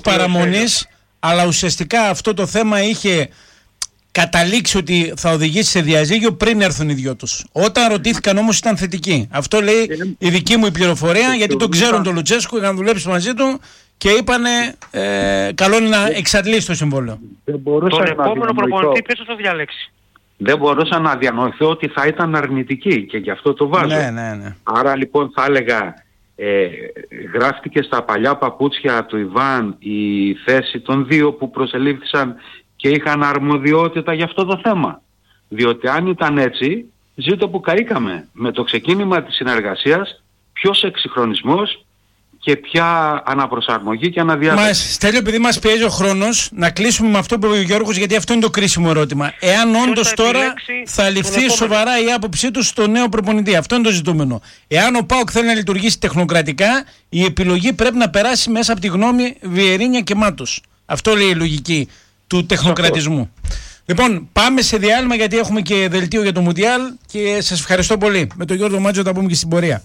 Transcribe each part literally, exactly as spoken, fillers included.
παραμονής, αλλά ουσιαστικά αυτό το θέμα είχε καταλήξει ότι θα οδηγήσει σε διαζύγιο πριν έρθουν οι δυο τους. Όταν ρωτήθηκαν όμως ήταν θετικοί. Αυτό λέει η δική μου η πληροφορία, γιατί τον ξέρουν τον Λουτσέσκου, είχαν δουλέψει μαζί του και είπανε ε, καλό είναι να εξαντλήσει το συμβόλαιο. Τον επόμενο προπονητή ποιος θα το διαλέξει? Δεν μπορούσα να διανοηθώ ότι θα ήταν αρνητική και γι' αυτό το βάζω. Ναι, ναι, ναι. Άρα λοιπόν θα έλεγα ε, γράφτηκε στα παλιά παπούτσια του Ιβάν η θέση των δύο που προσελήφθησαν και είχαν αρμοδιότητα για αυτό το θέμα. Διότι αν ήταν έτσι, ζήτω που καήκαμε. Με το ξεκίνημα της συνεργασίας, ποιος εξυγχρονισμός και ποια αναπροσαρμογή και αναδιάταξη. Μας, Στέλιο, επειδή μας πιέζει ο χρόνος, να κλείσουμε με αυτό που είπε ο Γιώργος, γιατί αυτό είναι το κρίσιμο ερώτημα. Εάν όντως τώρα θα ληφθεί σοβαρά η άποψή του στο νέο προπονητή. Αυτό είναι το ζητούμενο. Εάν ο ΠΑΟΚ θέλει να λειτουργήσει τεχνοκρατικά, η επιλογή πρέπει να περάσει μέσα από τη γνώμη Βιερίνια και Μάτος. Αυτό λέει η λογική του τεχνοκρατισμού. Λοιπόν, πάμε σε διάλειμμα γιατί έχουμε και δελτίο για το Μουντιάλ και σας ευχαριστώ πολύ. Με τον Γιώργο Μάτζο θα πούμε και στην πορεία.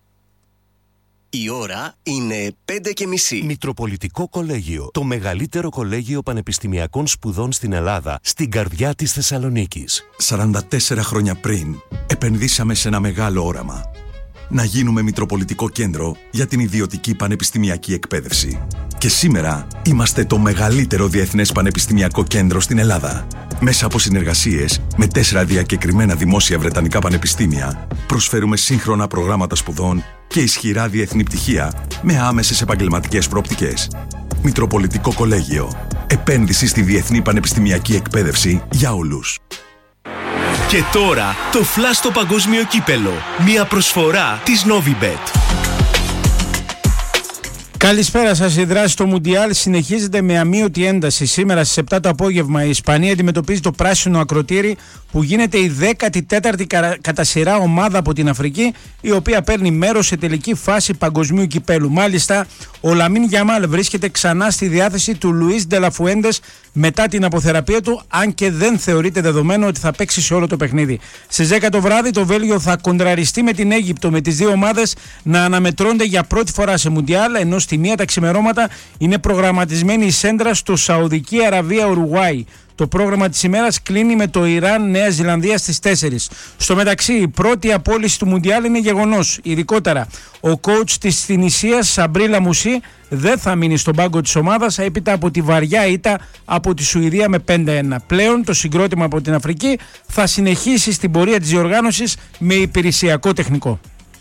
Η ώρα είναι πέντε και μισή. Μητροπολιτικό Κολέγιο. Το μεγαλύτερο κολέγιο πανεπιστημιακών σπουδών στην Ελλάδα, στην καρδιά της Θεσσαλονίκης. σαράντα τέσσερα χρόνια πριν, επενδύσαμε σε ένα μεγάλο όραμα. Να γίνουμε Μητροπολιτικό Κέντρο για την ιδιωτική πανεπιστημιακή εκπαίδευση. Και σήμερα είμαστε το μεγαλύτερο διεθνές πανεπιστημιακό κέντρο στην Ελλάδα. Μέσα από συνεργασίες με τέσσερα διακεκριμένα δημόσια βρετανικά πανεπιστήμια, προσφέρουμε σύγχρονα προγράμματα σπουδών και ισχυρά διεθνή πτυχία με άμεσες επαγγελματικές προοπτικές. Μητροπολιτικό Κολέγιο. Επένδυση στη διεθνή πανεπιστημιακή εκπαίδευση για όλους. Και τώρα το Flash στο παγκόσμιο κύπελο. Μια προσφορά της Novibet. Καλησπέρα σας. Η δράση στο Μουντιάλ συνεχίζεται με αμείωτη ένταση. Σήμερα στις επτά το απόγευμα η Ισπανία αντιμετωπίζει το πράσινο ακροτήρι που γίνεται η δέκατη τέταρτη κατά σειρά ομάδα από την Αφρική, η οποία παίρνει μέρος σε τελική φάση παγκοσμίου κυπέλου. Μάλιστα, ο Λαμίν Γιαμάλ βρίσκεται ξανά στη διάθεση του Λουίς Ντελαφουέντες μετά την αποθεραπεία του, αν και δεν θεωρείται δεδομένο ότι θα παίξει σε όλο το παιχνίδι. Στις δέκα το βράδυ το Βέλγιο θα κοντραριστεί με την Αίγυπτο, με τις δύο ομάδες να αναμετρώνται για πρώτη φορά σε Μουντιάλ, ενώ στη μία τα ξημερώματα είναι προγραμματισμένη η σέντρα στο Σαουδική Αραβία Ουρουγουάη. Το πρόγραμμα της ημέρας κλείνει με το Ιράν Νέα Ζηλανδία στις τέσσερις. Στο μεταξύ, η πρώτη απόλυση του Μουντιάλ είναι γεγονός. Ειδικότερα, ο coach της Τινησίας, Σαμπρί Λαμουσί, δεν θα μείνει στον πάγκο της ομάδας έπειτα από τη βαριά ήττα από τη Σουηδία με πέντε ένα. Πλέον, το συγκρότημα από την Αφρική θα συνεχίσει στην πορεία της διοργάνωσης με υπηρεσιακό τεχνικό.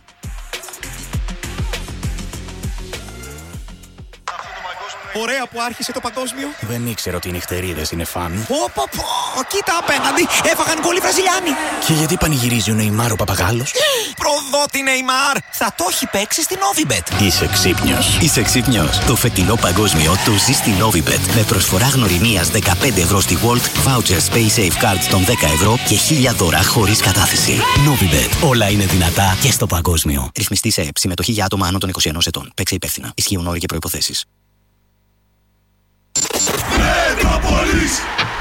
Ωραία που άρχισε το παγκόσμιο. Δεν ήξερα ότι οι νυχτερίδες είναι φαν. Πω πω πω, κοίτα απέναντι, έφαγαν γκολ οι Βραζιλιάνοι. Και γιατί πανηγυρίζει ο Νεϊμάρ ο Παπαγάλος? Προδότη Νεϊμάρ, θα το έχει παίξει στην Novibet. Είσαι ξύπνιος. Είσαι ξύπνιος. Το φετινό παγκόσμιο το ζει στην Novibet. Με προσφορά γνωριμίας δεκαπέντε ευρώ στη World, voucher Space Safe Cards των δέκα ευρώ και χίλια δώρα χωρίς κατάθεση. Novibet. Όλα είναι δυνατά και στο παγκόσμιο. Ρυθμιστή σε ΕΠ. Συμμετοχή για άτομα άνω των είκοσι ενός ετών. Παίξε υπεύθυνα. Ισχύουν όροι και προϋποθέσεις. Metropolis.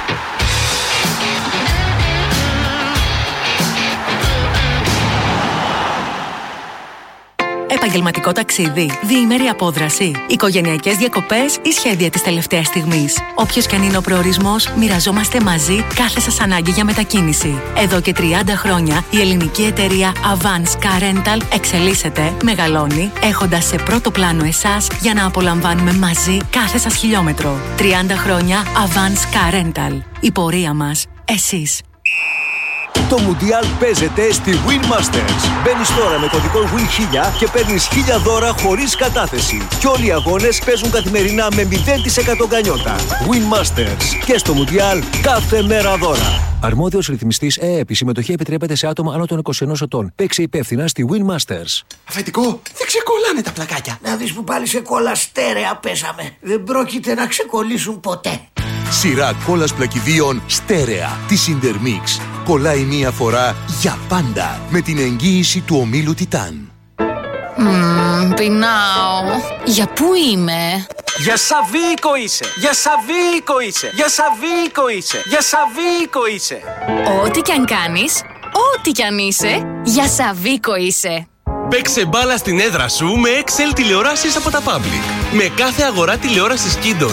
Επαγγελματικό ταξίδι, διήμερη απόδραση, οικογενειακές διακοπές ή σχέδια της τελευταίας στιγμής. Όποιος και αν είναι ο προορισμός, μοιραζόμαστε μαζί κάθε σας ανάγκη για μετακίνηση. Εδώ και τριάντα χρόνια η ελληνική εταιρεία Avance Car Rental εξελίσσεται, μεγαλώνει, έχοντας σε πρώτο πλάνο εσάς για να απολαμβάνουμε μαζί κάθε σας χιλιόμετρο. τριάντα χρόνια Avance Car Rental. Η πορεία μας, εσείς. Το Μουντιάλ παίζεται στη Win Masters. Μπαίνεις τώρα με κωδικό Win χίλια και παίρνεις χίλια δώρα χωρίς κατάθεση. Και όλοι οι αγώνες παίζουν καθημερινά με μηδέν τοις εκατό γκανιότα. Win Masters. Και στο Μουντιάλ κάθε μέρα δώρα. Αρμόδιος ρυθμιστής ΕΕΠ. Η συμμετοχή επιτρέπεται σε άτομα άνω των είκοσι ενός ετών. Παίξε υπεύθυνα στη Win Masters. Αφεντικό, δεν ξεκολλάνε τα πλακάκια. Να δεις που πάλι σε κόλλα στέρεα πέσαμε. Δεν πρόκειται να ξεκολλήσουν ποτέ. Σειρά κόλλας πλακιδίων στέρεα της Intermix. Κολλάει μία φορά για πάντα με την εγγύηση του ομίλου Τιτάν. Μμμ, πεινάω. Για πού είμαι? Για Σαβίκο είσαι. Για Σαβίκο είσαι. Για Σαβίκο είσαι. Για Σαβίκο είσαι. Ό,τι κι αν κάνεις, ό,τι κι αν είσαι, για Σαβίκο είσαι. Παίξε μπάλα στην έδρα σου με Excel τηλεοράσεις από τα Public. Με κάθε αγορά τηλεόρασης Kidon